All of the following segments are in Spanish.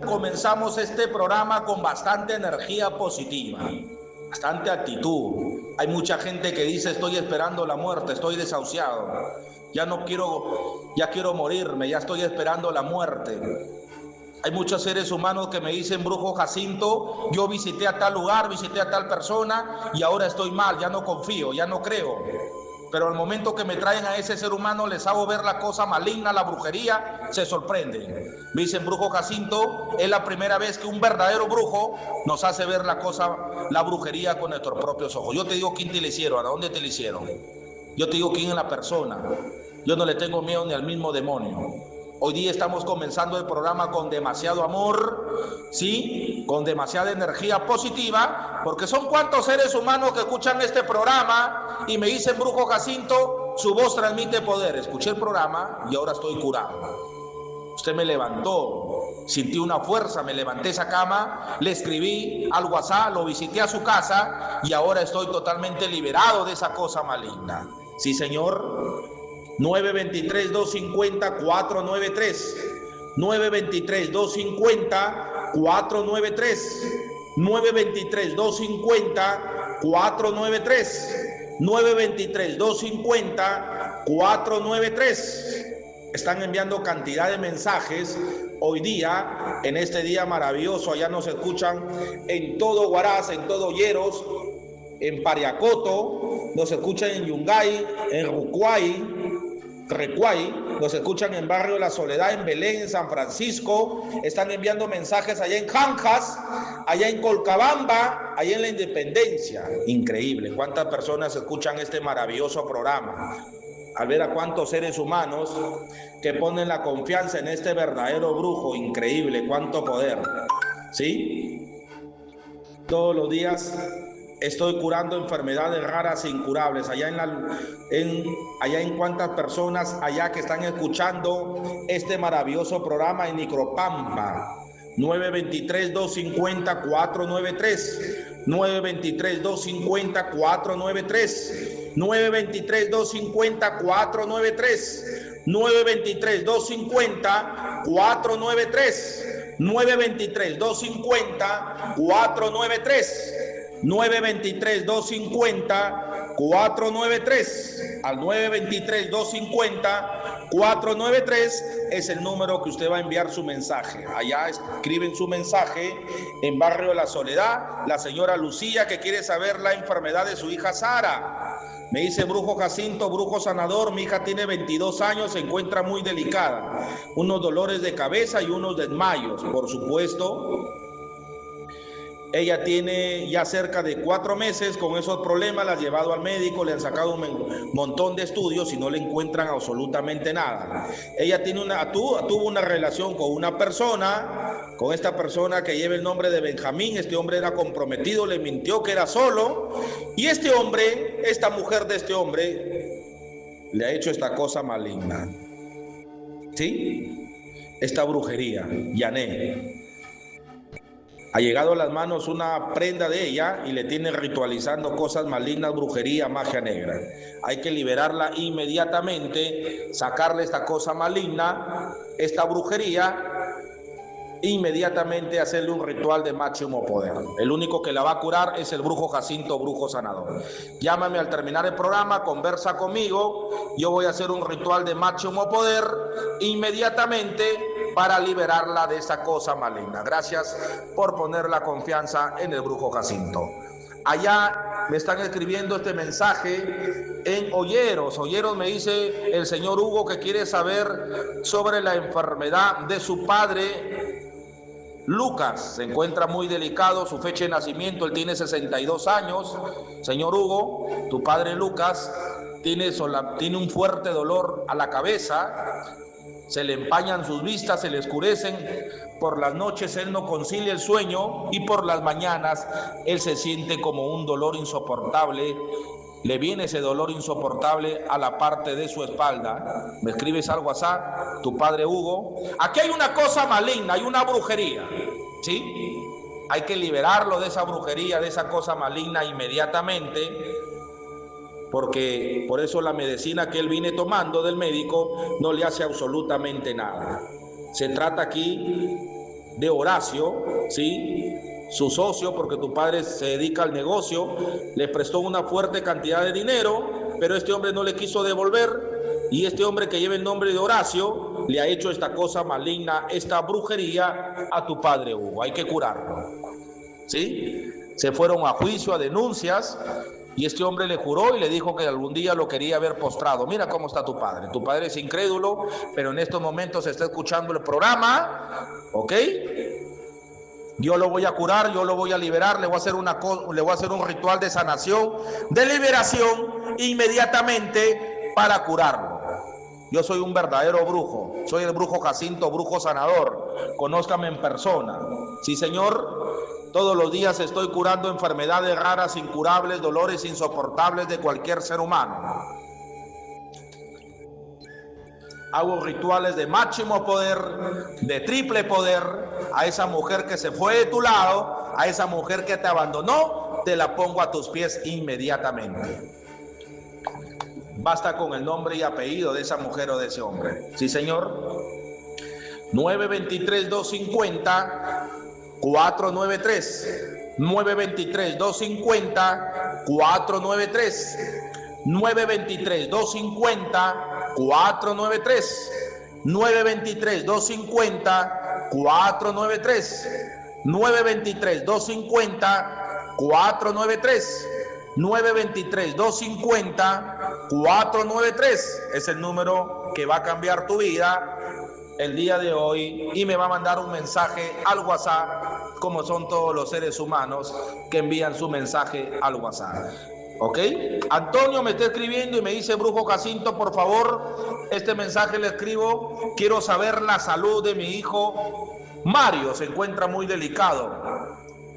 comenzamos este programa con bastante energía positiva, bastante actitud. Hay mucha gente que dice: estoy esperando la muerte, estoy desahuciado, ya quiero morirme, ya estoy esperando la muerte. Hay muchos seres humanos que me dicen: brujo Jacinto, yo visité a tal lugar, visité a tal persona y ahora estoy mal, ya no confío, ya no creo. Pero al momento que me traen a ese ser humano, les hago ver la cosa maligna, la brujería, se sorprenden. Me dicen: brujo Jacinto, es la primera vez que un verdadero brujo nos hace ver la brujería con nuestros propios ojos. Yo te digo quién te lo hicieron, a dónde te lo hicieron. Yo te digo quién es la persona. Yo no le tengo miedo ni al mismo demonio. Hoy día estamos comenzando el programa con demasiado amor, ¿sí? Con demasiada energía positiva, porque son cuantos seres humanos que escuchan este programa y me dicen: brujo Jacinto, su voz transmite poder. Escuché el programa y ahora estoy curado. Usted me levantó, sentí una fuerza, me levanté esa cama, le escribí al WhatsApp, lo visité a su casa y ahora estoy totalmente liberado de esa cosa maligna. Sí, señor. 923-250-493, 923-250-493, 923-250-493, 923-250-493. Están enviando cantidad de mensajes hoy día, en este día maravilloso. Allá nos escuchan en todo Huaraz, en todo Lleros, en Pariacoto, nos escuchan en Yungay, en Recuay, nos escuchan en Barrio La Soledad, en Belén, en San Francisco. Están enviando mensajes allá en Janjas, allá en Colcabamba, allá en La Independencia. Increíble, cuántas personas escuchan este maravilloso programa. Al ver a cuántos seres humanos que ponen la confianza en este verdadero brujo. Increíble, cuánto poder, ¿sí? Todos los días estoy curando enfermedades raras e incurables. Allá en cuántas personas allá que están escuchando este maravilloso programa en Nicropampa. 923-250-493, 923-250-493, 923-250-493, 923-250-493, 923-250-493. 923-250-493. Al 923-250-493 es el número que usted va a enviar su mensaje. Allá escriben su mensaje en Barrio La Soledad. La señora Lucía, que quiere saber la enfermedad de su hija Sara. Me dice: brujo Jacinto, brujo sanador, mi hija tiene 22 años, se encuentra muy delicada. Unos dolores de cabeza y unos desmayos, por supuesto. Ella tiene ya cerca de 4 meses con esos problemas, la han llevado al médico, le han sacado un montón de estudios y no le encuentran absolutamente nada. Ella tuvo una relación con una persona, con esta persona que lleva el nombre de Benjamín. Este hombre era comprometido, le mintió que era solo, y este hombre, esta mujer de este hombre, le ha hecho esta cosa maligna, ¿sí? Esta brujería, Yané. Ha llegado a las manos una prenda de ella y le tiene ritualizando cosas malignas, brujería, magia negra. Hay que liberarla inmediatamente, sacarle esta cosa maligna, esta brujería, inmediatamente hacerle un ritual de máximo poder. El único que la va a curar es el brujo Jacinto, brujo sanador. Llámame al terminar el programa, conversa conmigo, yo voy a hacer un ritual de máximo poder inmediatamente para liberarla de esa cosa maligna. Gracias por poner la confianza en el brujo Jacinto. Allá me están escribiendo este mensaje en Olleros. Olleros me dice el señor Hugo que quiere saber sobre la enfermedad de su padre Lucas. Se encuentra muy delicado, su fecha de nacimiento, él tiene 62 años. Señor Hugo, tu padre Lucas tiene un fuerte dolor a la cabeza. Se le empañan sus vistas, se le oscurecen. Por las noches él no concilia el sueño y por las mañanas él se siente como un dolor insoportable. Le viene ese dolor insoportable a la parte de su espalda. Me escribes al WhatsApp, tu padre Hugo. Aquí hay una cosa maligna, hay una brujería, ¿sí? Hay que liberarlo de esa brujería, de esa cosa maligna inmediatamente. Porque por eso la medicina que él viene tomando del médico no le hace absolutamente nada. Se trata aquí de Horacio, ¿sí? Su socio, porque tu padre se dedica al negocio, le prestó una fuerte cantidad de dinero, pero este hombre no le quiso devolver, y este hombre que lleva el nombre de Horacio le ha hecho esta cosa maligna, esta brujería a tu padre Hugo. Hay que curarlo, ¿sí? Se fueron a juicio, a denuncias, y este hombre le juró y le dijo que algún día lo quería ver postrado. Mira cómo está tu padre. Tu padre es incrédulo, pero en estos momentos está escuchando el programa, ¿ok? Yo lo voy a curar, yo lo voy a liberar, le voy a hacer un ritual de sanación, de liberación inmediatamente para curarlo. Yo soy un verdadero brujo, soy el brujo Jacinto, brujo sanador. Conózcame en persona. Sí, señor. Todos los días estoy curando enfermedades raras, incurables, dolores insoportables de cualquier ser humano. Hago rituales de máximo poder, de triple poder. A esa mujer que se fue de tu lado, a esa mujer que te abandonó, te la pongo a tus pies inmediatamente. Basta con el nombre y apellido de esa mujer o de ese hombre. Sí, señor. 923-250-493. 923-250-493. 923-250-493. 923-250-493. 923-250-493. 923-250-493. Es el número que va a cambiar tu vida el día de hoy, y me va a mandar un mensaje al WhatsApp, como son todos los seres humanos que envían su mensaje al WhatsApp. ¿Ok? Antonio me está escribiendo y me dice: brujo Jacinto, por favor, este mensaje le escribo, quiero saber la salud de mi hijo Mario, se encuentra muy delicado.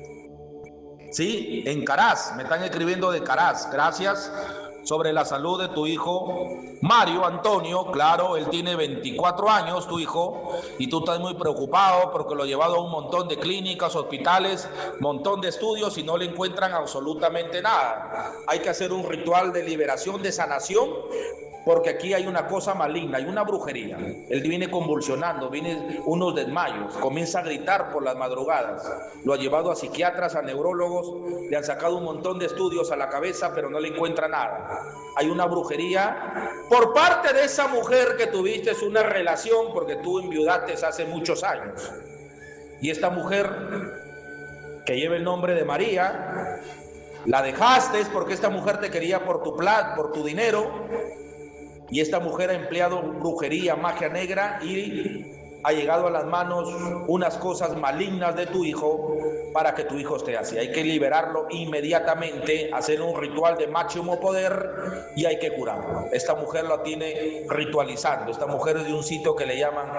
Sí, en Caraz, me están escribiendo de Caraz, gracias. Sobre la salud de tu hijo Mario Antonio, claro, él tiene 24 años, tu hijo, y tú estás muy preocupado porque lo ha llevado a un montón de clínicas, hospitales, montón de estudios y no le encuentran absolutamente nada. Hay que hacer un ritual de liberación, de sanación, porque aquí hay una cosa maligna, hay una brujería. Él viene convulsionando, viene unos desmayos, comienza a gritar por las madrugadas. Lo ha llevado a psiquiatras, a neurólogos, le han sacado un montón de estudios a la cabeza, pero no le encuentra nada. Hay una brujería por parte de esa mujer que tuviste una relación, porque tú enviudaste hace muchos años. Y esta mujer, que lleva el nombre de María, la dejaste porque esta mujer te quería por tu plata, por tu dinero. Y esta mujer ha empleado brujería, magia negra, y ha llegado a las manos unas cosas malignas de tu hijo para que tu hijo esté así. Hay que liberarlo inmediatamente, hacer un ritual de máximo poder y hay que curarlo. Esta mujer lo tiene ritualizando. Esta mujer es de un sitio que le llaman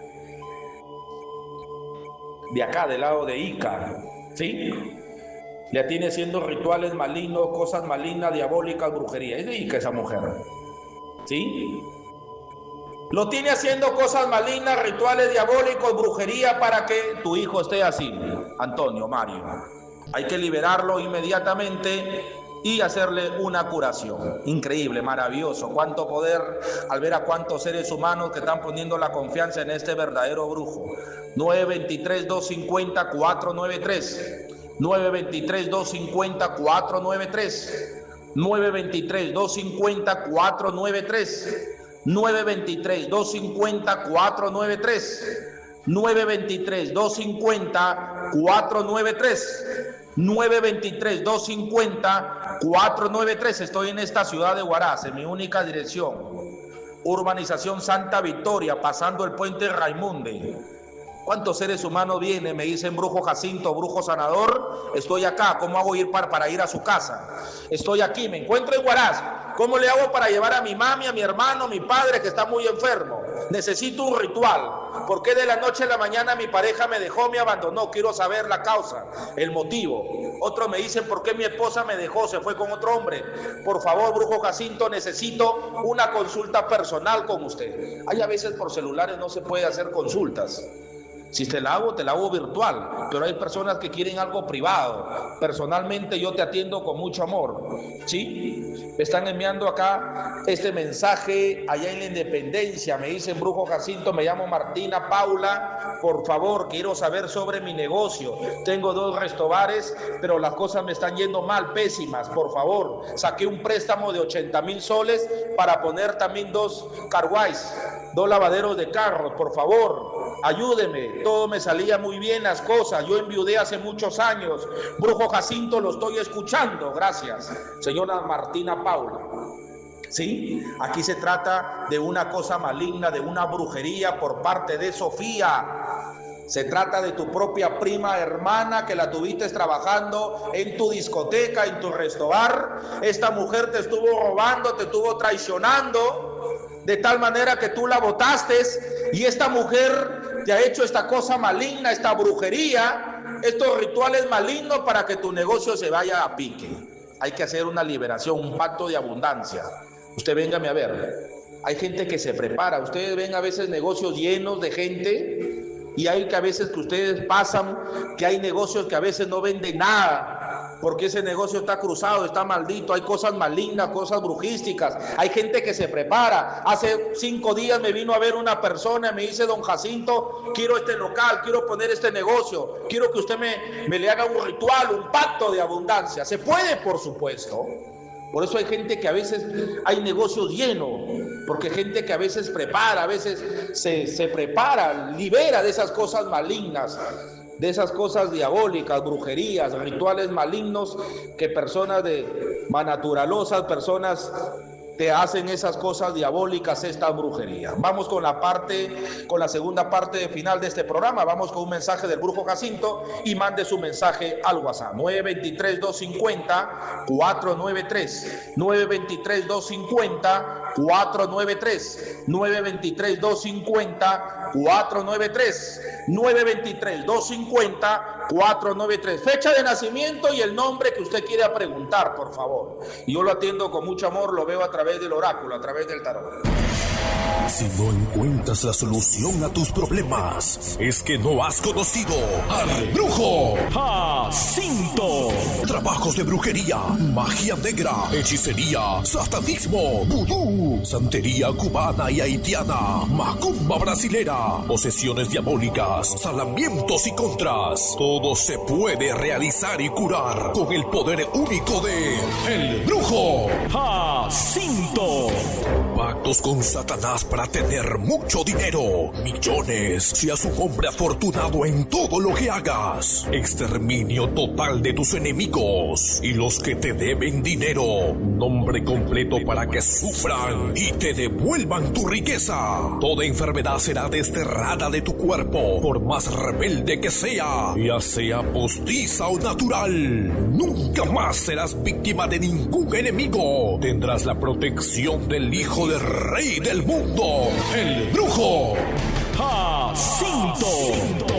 de acá, del lado de Ica, ¿sí? Le tiene haciendo rituales malignos, cosas malignas, diabólicas, brujería. Es de Ica esa mujer. ¿Sí? Lo tiene haciendo cosas malignas, rituales diabólicos, brujería para que tu hijo esté así, Antonio, Mario. Hay que liberarlo inmediatamente y hacerle una curación. Increíble, maravilloso. Cuánto poder al ver a cuántos seres humanos que están poniendo la confianza en este verdadero brujo. 923-250-493. 923-250-493. 923-250-493. 923-250-493. 923-250-493. 923-250-493. Estoy en esta ciudad de Huaraz, en mi única dirección. Urbanización Santa Victoria, pasando el puente Raimunde. ¿Cuántos seres humanos vienen? Me dicen: brujo Jacinto, brujo sanador, estoy acá. ¿Cómo hago para ir a su casa? Estoy aquí, me encuentro en Huaraz. ¿Cómo le hago para llevar a mi mami, a mi hermano, a mi padre que está muy enfermo? Necesito un ritual. ¿Por qué de la noche a la mañana mi pareja me dejó, me abandonó? Quiero saber la causa, el motivo. Otros me dicen: ¿por qué mi esposa me dejó, se fue con otro hombre? Por favor, brujo Jacinto, necesito una consulta personal con usted. Hay a veces por celulares no se puede hacer consultas. Si te la hago virtual, pero hay personas que quieren algo privado. Personalmente yo te atiendo con mucho amor, ¿sí? Me están enviando acá este mensaje allá en la Independencia. Me dicen, Brujo Jacinto, me llamo Martina Paula. Por favor, quiero saber sobre mi negocio. Tengo 2 restobares, pero las cosas me están yendo mal, pésimas. Por favor, saqué un préstamo de 80,000 soles para poner también 2 carways, 2 lavaderos de carros. Por favor, ayúdeme. Todo me salía muy bien las cosas. Yo enviudé hace muchos años. Brujo Jacinto, lo estoy escuchando. Gracias, señora Martina Paula. Sí, aquí se trata de una cosa maligna, de una brujería por parte de Sofía. Se trata de tu propia prima hermana que la tuviste trabajando en tu discoteca, en tu restaurante. Esta mujer te estuvo robando, te estuvo traicionando, de tal manera que tú la botaste, y esta mujer te ha hecho esta cosa maligna, esta brujería, estos rituales malignos para que tu negocio se vaya a pique. Hay que hacer una liberación, un pacto de abundancia. Usted véngame a ver. Hay gente que se prepara. Ustedes ven a veces negocios llenos de gente, y hay que a veces que ustedes pasan, que hay negocios que a veces no venden nada, porque ese negocio está cruzado, está maldito, hay cosas malignas, cosas brujísticas. Hay gente que se prepara. Hace 5 días me vino a ver una persona y me dice, don Jacinto, quiero este local, quiero poner este negocio, quiero que usted me le haga un ritual, un pacto de abundancia. Se puede, por supuesto. Por eso hay gente que a veces hay negocios llenos, porque gente que a veces prepara, a veces se prepara, libera de esas cosas malignas, de esas cosas diabólicas, brujerías, rituales malignos, que personas naturalosas, personas te hacen esas cosas diabólicas, esta brujería. Vamos con la segunda parte final de este programa. Vamos con un mensaje del Brujo Jacinto, y mande su mensaje al WhatsApp 923-250-493, 923-250-493, 923-250-493, 923-250-493. Fecha de nacimiento y el nombre que usted quiera preguntar, por favor. Y yo lo atiendo con mucho amor, lo veo a través del oráculo, a través del tarot. Si no encuentras la solución a tus problemas, es que no has conocido al Brujo Jacinto. Trabajos de brujería, magia negra, hechicería, satanismo, vudú, santería cubana y haitiana, macumba brasilera, posesiones diabólicas, salamientos y contras. Todo se puede realizar y curar con el poder único de el Brujo Jacinto. Pactos con Satanás para tener mucho dinero, millones, seas un hombre afortunado en todo lo que hagas. Exterminio total de tus enemigos y los que te deben dinero. Nombre completo para que sufran y te devuelvan tu riqueza. Toda enfermedad será desterrada de tu cuerpo, por más rebelde que sea, ya sea postiza o natural. Nunca más serás víctima de ningún enemigo. Tendrás la protección del Hijo del Rey del mundo, el Brujo Jacinto.